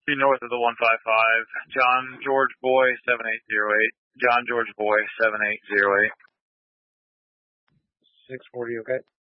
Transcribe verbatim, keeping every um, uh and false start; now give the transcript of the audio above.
Be north of the one five five. John George Boy, seven eight zero eight. John George Boy, seven eight zero eight. six forty, okay.